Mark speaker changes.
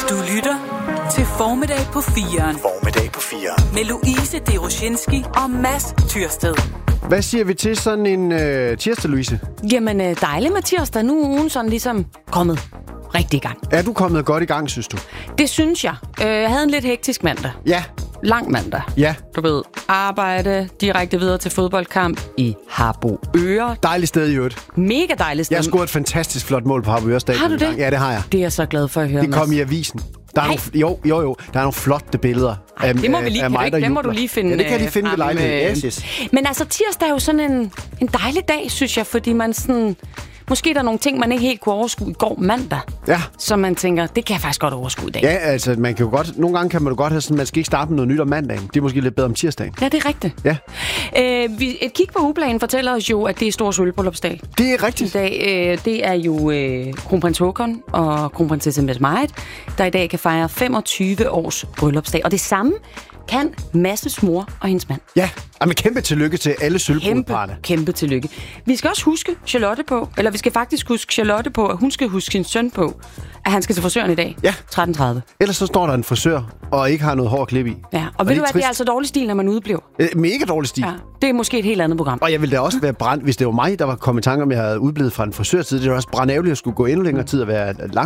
Speaker 1: Du lytter til Formiddag på 4'eren.
Speaker 2: Formiddag på 4'eren.
Speaker 1: Med Louise Deroshinski og Mads Tyrsted.
Speaker 3: Hvad siger vi til sådan en tirsdag, Louise?
Speaker 4: Jamen, dejligt med tirsdag. Nu er ugen sådan ligesom kommet rigtig i gang.
Speaker 3: Er du kommet godt i gang, synes du?
Speaker 4: Det synes jeg. Jeg havde en lidt hektisk mandag.
Speaker 3: Ja.
Speaker 4: Lang mandag.
Speaker 3: Ja.
Speaker 4: Du ved, arbejde, direkte videre til fodboldkamp i Harboøre.
Speaker 3: Dejligt sted i øvrigt.
Speaker 4: Mega dejligt sted.
Speaker 3: Jeg har scoret et fantastisk flot mål på Harboøre Stadion.
Speaker 4: Har du det?
Speaker 3: Ja, det har jeg.
Speaker 4: Det er jeg så glad for at høre,
Speaker 3: Det kom
Speaker 4: Mads.
Speaker 3: i avisen. Der er nogle, jo. Der er nogle flotte billeder.
Speaker 4: Ej, det må vi lige,
Speaker 3: af mig,
Speaker 4: det må du lige finde.
Speaker 3: Ja, det kan de finde ved
Speaker 4: frem,
Speaker 3: lejligheden. Yes.
Speaker 4: Men altså, tirsdag er jo sådan en dejlig dag, synes jeg, fordi man sådan... Måske der er nogle ting, man ikke helt kunne overskue i går mandag.
Speaker 3: Ja.
Speaker 4: Så man tænker, det kan jeg faktisk godt overskue i dag.
Speaker 3: Ja, altså, man kan jo godt... Nogle gange kan man jo godt have sådan, man skal ikke starte med noget nyt om mandagen. Det er måske lidt bedre om tirsdagen.
Speaker 4: Ja, det er rigtigt.
Speaker 3: Ja.
Speaker 4: Et kig på ugeplanen fortæller os jo, at det er stor sølvbryllupsdag.
Speaker 3: Det er rigtigt.
Speaker 4: I dag, det er jo kronprins Håkon og kronprinsesse Mette-Marit, der i dag kan fejre 25 års bryllupsdag. Og det samme kan Masses mor og hendes mand.
Speaker 3: Ja, men kæmpe tillykke til alle sølvbrudparne.
Speaker 4: Kæmpe tillykke. Vi skal også huske Charlotte på, eller vi skal faktisk huske Charlotte på, at hun skal huske sin søn på, at han skal til frisøren i dag.
Speaker 3: Ja.
Speaker 4: 13.30.
Speaker 3: Ellers så står der en frisør, og ikke har noget hår at klippe i.
Speaker 4: Ja, og ved du hvad, det er altså dårlig stil, når man udeblev.
Speaker 3: Mega dårlig stil.
Speaker 4: Ja, det er måske et helt andet program.
Speaker 3: Og jeg ville da også være brændt, hvis det var mig, der var kommet i tanke om, at jeg havde udblevet fra en frisørtid. Det var også brandærgerligt at skulle gå endnu længere tid og være lang.